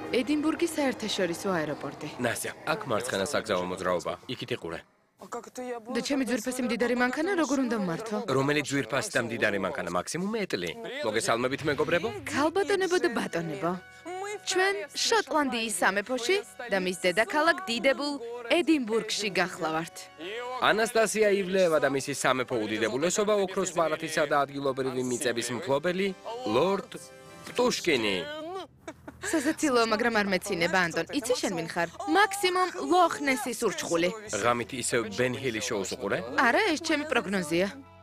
ედინბურგის საერთაშორისო აეროპორტი. ნასია, აქ მარცხენა საგზაო მოძრაობა. იქით იყურე. და ჩემი ძვირფასი მდიდარი მანქანა როგორ უნდა მართო? რომელიც ძვირფასი და მდიდარი მანქანა მაქსიმუმ ეტლი. მოგესალმებით მეგობრებო? ქალბატონებო და ბატონებო. ჩვენ შოტლანდიის სამეფოში და მის დედაქალაქ დიდებულ ედინბურგში გახლავართ. ანასტასია ივლეევა და მისი სამეფო უდიდებულესობა ოქროს ბარათისა და ადგილობრივი მიწების მფლობელი ლორდ პტუშკინი. სასაცილოა, მაგრამ არ მეცინება, ანტონ. იცი შენ ვინ ხარ? მაქსიმუმ ლოხნესის ურჩხული. ღამით ისევ ბენ ჰილი შოუს უყურე? არა, ეს ჩემი პროგნოზია.